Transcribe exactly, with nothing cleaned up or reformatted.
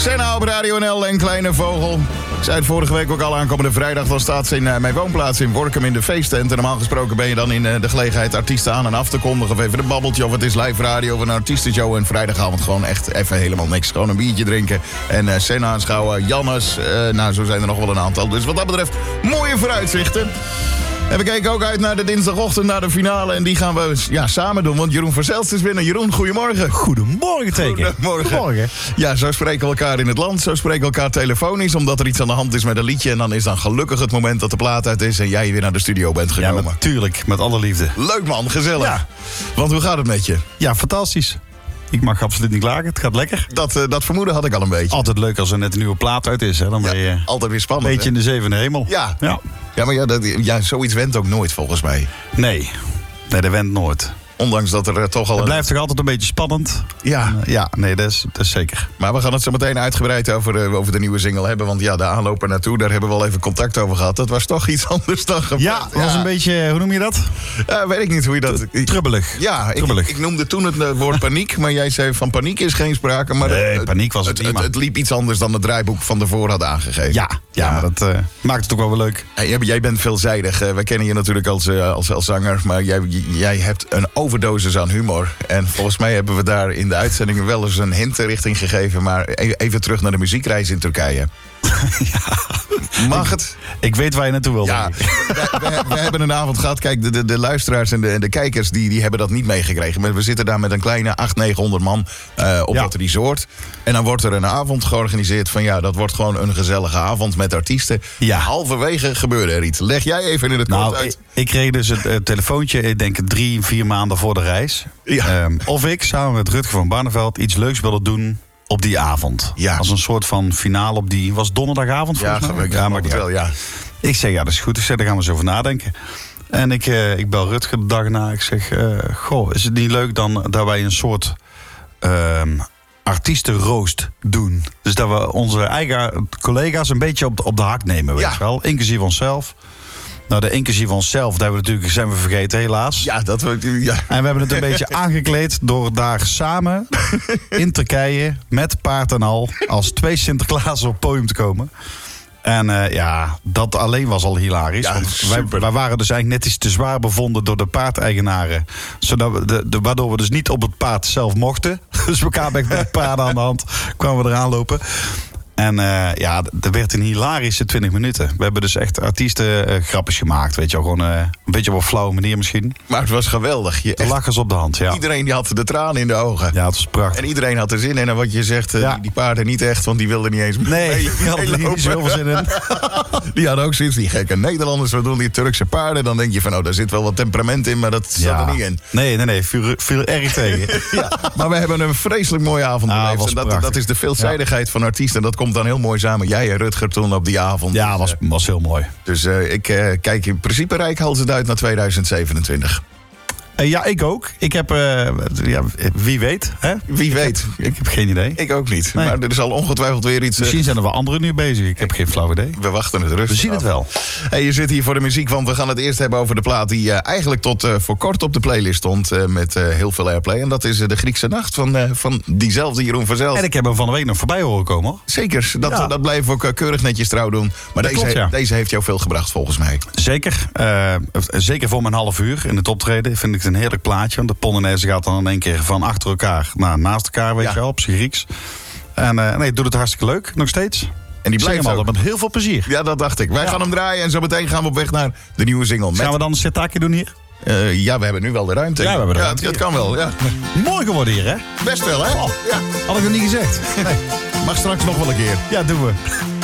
Senna op Radio N L en Kleine Vogel. Ik zei het vorige week ook al, aankomende vrijdag dan staat ze in uh, mijn woonplaats in Workum in de feesttent. En normaal gesproken ben je dan in uh, de gelegenheid artiesten aan en af te kondigen. Of even een babbeltje, of het is live radio of een artiestenshow. En vrijdagavond gewoon echt even helemaal niks. Gewoon een biertje drinken en uh, Senna aanschouwen. Jannes, uh, nou zo zijn er nog wel een aantal. Dus wat dat betreft, mooie vooruitzichten. En we keken ook uit naar de dinsdagochtend, naar de finale. En die gaan we ja, samen doen, want Jeroen van Zelst is binnen. Jeroen, goedemorgen. Goedemorgen, teken. Goedemorgen. Goedemorgen. Ja, zo spreken we elkaar in het land. Zo spreken we elkaar telefonisch, omdat er iets aan de hand is met een liedje. En dan is dan gelukkig het moment dat de plaat uit is en jij weer naar de studio bent gekomen. Ja, natuurlijk. Met alle liefde. Leuk man, gezellig. Ja. Want hoe gaat het met je? Ja, fantastisch. Ik mag absoluut niet klagen. Het gaat lekker. Dat, uh, dat vermoeden had ik al een beetje. Altijd leuk als er net een nieuwe plaat uit is. Hè. Dan ben je Ja, altijd weer spannend. een beetje hè? in de zevende hemel. Ja. Ja. Ja, maar ja, dat, ja, zoiets went ook nooit volgens mij. Nee. Nee, dat went nooit. Ondanks dat er uh, toch al... Het een... blijft toch altijd een beetje spannend. Ja. Uh, ja, nee, dat is, dat is zeker. Maar we gaan het zo meteen uitgebreid over, uh, over de nieuwe single hebben. Want ja, de aanloop er naartoe, daar hebben we al even contact over gehad. Dat was toch iets anders dan gepland. Ja, dat was een beetje, hoe noem je dat? Ja, weet ik niet hoe je dat... Trubbelig. Ja, ik, Trubbelig. ik noemde toen het uh, woord paniek. Maar jij zei van paniek is geen sprake. Maar Nee, het, paniek was het het, niet, het, maar- het liep iets anders dan het draaiboek van tevoren had aangegeven. Ja, ja, maar dat uh, maakt het ook wel weer leuk. Hey, jij- jij bent veelzijdig. Uh, wij kennen je natuurlijk als, uh, als, als zanger. Maar jij, jij hebt een overdosis aan humor. En volgens mij hebben we daar in de uitzending wel eens een hint richting gegeven. Maar e- even terug naar de muziekreis in Turkije. Ja. Mag het? Ik weet waar je naartoe wil. Ja, denk ik. we, we, we hebben een avond gehad. Kijk, de, de, de luisteraars en de, en de kijkers die, die hebben dat niet meegekregen. Maar we zitten daar met een kleine achthonderd, negenhonderd man uh, op Ja. dat resort. En dan wordt er een avond georganiseerd van ja, dat wordt gewoon een gezellige avond met artiesten. Ja. Halverwege gebeurde er iets. Leg jij even in het kort Nou, uit. ik, ik kreeg dus het uh, telefoontje, ik denk drie, vier maanden voor de reis. Ja. Um, of ik samen met Rutger van Barneveld iets leuks wilde doen op die avond. Ja. Als een soort van finale op die... Was donderdagavond Ja, volgens mij? gelukkig. Ja, Ja, maar het wel, ja. Ik zeg, ja, dat is goed. Ik zeg, daar gaan we eens over nadenken. En ik, uh, ik bel Rutger de dag na. Ik zeg, uh, goh, is het niet leuk dan dat wij een soort um, artiestenroost doen? Dus dat we onze eigen collega's een beetje op de, op de hak nemen, weet Ja. je wel. Inclusief onszelf. Nou, de inclusief onszelf, dat hebben we natuurlijk, zijn we vergeten, helaas. Ja, dat we... Ja. En we hebben het een beetje aangekleed door daar samen in Turkije, met paard en al, als twee Sinterklaas op het podium te komen. En uh, ja, dat alleen was al hilarisch. Ja, want wij, super. wij waren dus eigenlijk net iets te zwaar bevonden door de paardeigenaren. Zodat we de, de, waardoor we dus niet op het paard zelf mochten. Dus we kwamen echt met de paarden aan de hand, kwamen we eraan lopen. En uh, ja, er werd een hilarische twintig minuten. We hebben dus echt artiesten uh, grapjes gemaakt. Weet je wel, gewoon uh, een beetje op een flauwe manier misschien. Maar het was geweldig. Je, De lachers op de hand, ja. Iedereen die had de tranen in de ogen. Ja, het was prachtig. En iedereen had er zin in. En wat je zegt, uh, Ja. die, die paarden niet echt, want die wilden niet eens Nee, die hadden er meelopen. niet zoveel zin in. Die hadden ook zoiets, die gekke Nederlanders, wat doen die Turkse paarden? Dan denk je van, oh, daar zit wel wat temperament in, maar dat zat Ja. er niet in. Nee, nee, nee, viel, viel erg tegen. Ja, maar we hebben een vreselijk mooie avond Ah, beleefd. was En dat, prachtig. dat is de veelzijdigheid van artiesten. En dat komt dan heel mooi samen. Jij en Rutger toen op die avond. Ja, was, was heel mooi. Dus uh, ik uh, kijk in principe reikhalzend uit naar tweeduizend zevenentwintig. Uh, ja, ik ook. Ik heb, uh, ja, wie weet, hè? Wie weet. Ik heb geen idee. Ik ook niet. Nee. Maar er is al ongetwijfeld weer iets... uh, Misschien zijn er wel anderen nu bezig. Ik heb geen flauw idee. we wachten het rustig We zien het af. wel. Hey, je zit hier voor de muziek, want we gaan het eerst hebben over de plaat die uh, eigenlijk tot uh, voor kort op de playlist stond uh, met uh, heel veel airplay. En dat is uh, de Griekse Nacht van, uh, van diezelfde Jeroen van Zelst. En ik heb hem van de week nog voorbij horen komen, hoor. Zeker, dat, Ja. dat blijven we ook uh, keurig netjes trouw doen. Maar Dat deze, klopt, ja. deze heeft jou veel gebracht volgens mij. Zeker. Uh, zeker voor mijn half uur in het optreden vind ik het een heerlijk plaatje. Want de Polonaise gaat dan in één keer van achter elkaar naar naast elkaar, weet Ja. je wel, op zijn Grieks. En uh, nee, doet het hartstikke leuk, nog steeds. En die Ik zing blijft hem ook. altijd met heel veel plezier. Ja, dat dacht ik. Wij Ja. gaan hem draaien en zo meteen gaan we op weg naar de nieuwe single. Met, Gaan we dan een sitaki doen hier? uh, ja, we hebben nu wel de ruimte. Ja, we hebben de ruimte Dat kan wel, ja. Mooi geworden hier, hè? Best wel, hè? Oh. Ja. Had ik nog niet gezegd. Nee. Mag straks nog wel een keer. Ja, doen we.